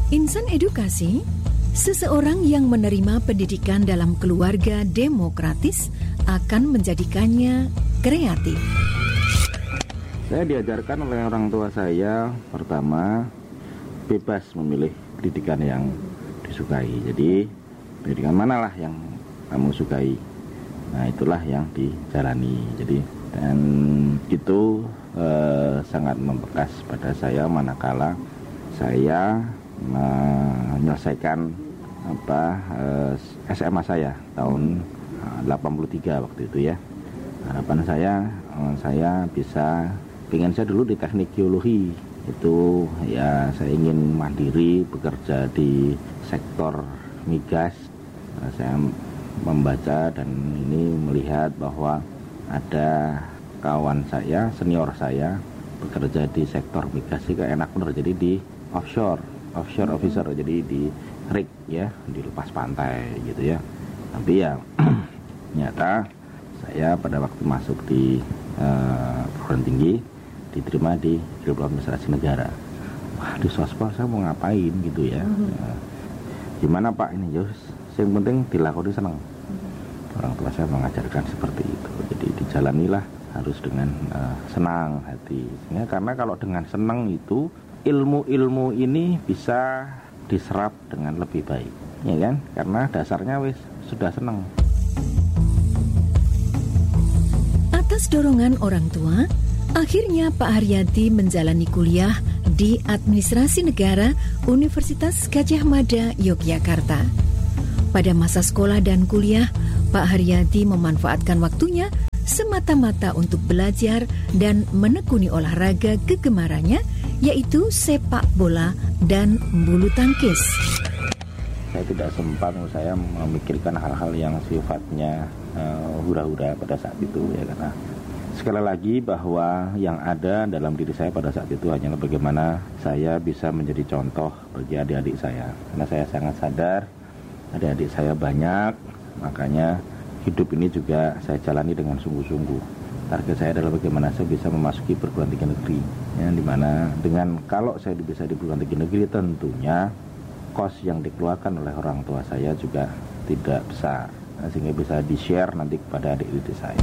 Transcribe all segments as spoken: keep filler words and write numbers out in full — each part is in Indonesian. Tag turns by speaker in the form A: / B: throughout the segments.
A: Insan edukasi, seseorang yang menerima pendidikan dalam keluarga demokratis akan menjadikannya kreatif.
B: Saya diajarkan oleh orang tua saya, pertama, bebas memilih pendidikan yang disukai. Jadi, pendidikan manalah yang kamu sukai. Nah, itulah yang dijalani. Jadi, dan itu eh, sangat membekas pada saya manakala saya menyelesaikan apa eh, S M A saya tahun delapan puluh tiga waktu itu ya. Harapan saya eh, saya bisa, pengen saya dulu di teknik geologi itu ya, saya ingin mandiri bekerja di sektor migas. Nah, saya membaca dan ini melihat bahwa ada kawan saya, senior saya bekerja di sektor migas sih, enak bener, jadi di offshore offshore officer, jadi di rig ya, di lepas pantai gitu ya. Tapi ya ternyata saya pada waktu masuk di uh, perguruan tinggi diterima di Ilmu Administrasi Negara. Wah, di sospol saya mau ngapain gitu ya. Mm-hmm. Ya, gimana Pak ini, Jos? Yang penting dilakoni senang. Mm-hmm. Orang tua saya mengajarkan seperti itu. Jadi dijalanilah harus dengan uh, senang hati. Ya, karena kalau dengan senang itu ilmu-ilmu ini bisa diserap dengan lebih baik, ya kan? Karena dasarnya wis sudah senang.
A: Atas dorongan orang tua, akhirnya Pak Haryadi menjalani kuliah di Administrasi Negara Universitas Gadjah Mada, Yogyakarta. Pada masa sekolah dan kuliah, Pak Haryadi memanfaatkan waktunya semata-mata untuk belajar dan menekuni olahraga kegemarannya, yaitu sepak bola dan bulu tangkis.
B: Saya tidak sempat saya memikirkan hal-hal yang sifatnya uh, hura-hura pada saat itu ya, karena sekali lagi bahwa yang ada dalam diri saya pada saat itu hanyalah bagaimana saya bisa menjadi contoh bagi adik-adik saya. Karena saya sangat sadar adik-adik saya banyak, makanya hidup ini juga saya jalani dengan sungguh-sungguh. Target saya adalah bagaimana saya bisa memasuki perguruan tinggi negeri, ya, dimana dengan kalau saya bisa di perguruan tinggi negeri tentunya kos yang dikeluarkan oleh orang tua saya juga tidak besar, sehingga bisa di-share nanti kepada adik-adik saya.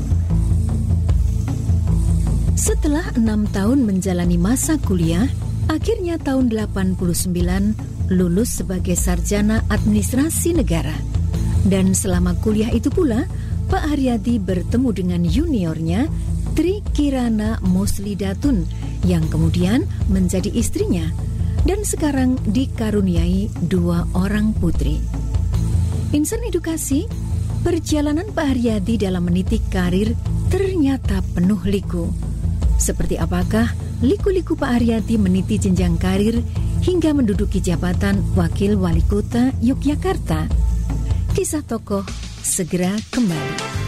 A: Setelah enam tahun menjalani masa kuliah, akhirnya tahun delapan puluh sembilan lulus sebagai sarjana administrasi negara. Dan selama kuliah itu pula, Pak Haryadi bertemu dengan juniornya, Tri Kirana Muslidatun, yang kemudian menjadi istrinya, dan sekarang dikaruniai dua orang putri. Insan edukasi, perjalanan Pak Haryadi dalam meniti karir ternyata penuh liku. Seperti apakah liku-liku Pak Haryadi meniti jenjang karir hingga menduduki jabatan Wakil Wali Kota Yogyakarta? Kisah tokoh segera kembali.